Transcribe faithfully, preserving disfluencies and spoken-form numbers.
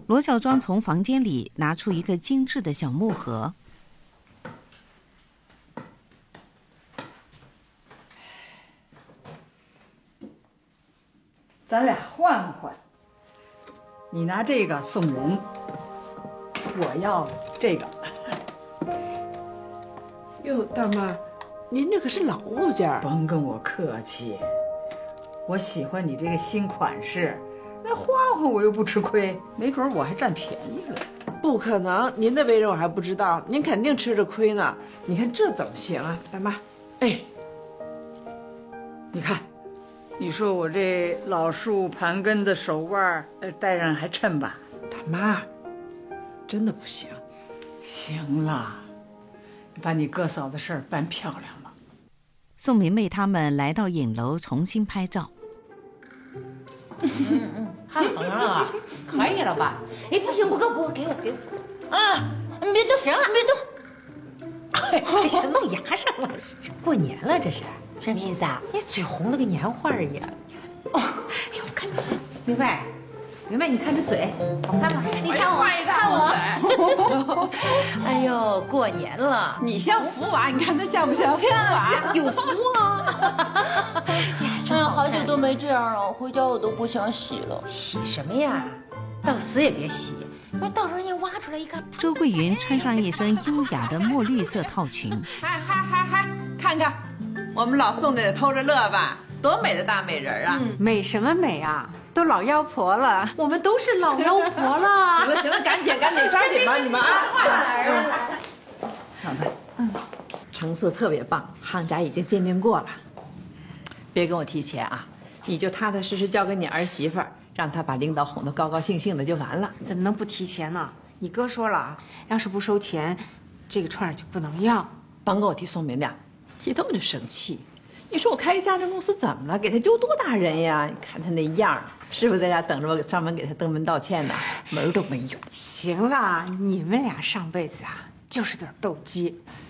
罗小庄从房间里拿出一个精致的小木盒。 咱俩换换，你拿这个送人，我要这个。 哟，大妈，您这可是老物件。 甭跟我客气，我喜欢你这个新款式，那换换我又不吃亏，没准我还占便宜了。 不可能，您的为人我还不知道，您肯定吃着亏呢。你看这怎么行啊，大妈？哎， 你看。你说我这老树盘根的手腕，呃，戴上还衬吧？ 大妈，真的不行。 行了，你把你哥嫂的事儿办漂亮了。 宋明媚他们来到影楼重新拍照。 嗯嗯，还好啊，可以了吧？哎，不行，不够，不够，给我，给我。啊，别动，行了，别动。哎，这是弄牙上了。过年了，这是。什么意思啊？你嘴红的跟年画一样。哦，哎呦，我看明白，明白，你看这嘴，看吧，你看我，看我。哎呦，过年了， 你像福娃，你看他像不像福娃？ 有福啊！哎，好久都没这样了，回家我都不想洗了。洗什么呀？到死也别洗，不是到时候人家挖出来一看。 周桂云穿上一身优雅的墨绿色套裙。 嗨嗨嗨嗨，看看。我们老宋得偷着乐吧，多美的大美人啊！ 嗯、美什么美啊，都老妖婆了。 我们都是老妖婆了。 行了行了，赶紧赶紧抓紧吧，你们啊！ 来了， 小妹，嗯，成色特别棒，行家已经鉴定过了。别跟我提钱啊，你就踏踏实实交给你儿媳妇儿，让她把领导哄得高高兴兴的就完了。 怎么能不提钱呢？你哥说了，要是不收钱，这个串就不能要。 甭跟我提宋明亮。提他我就生气，你说我开一家政公司怎么了？给他丢多大人呀？你看他那样，师傅在家等着我上门给他登门道歉呢，门都没有。 行了，你们俩上辈子啊就是对斗鸡。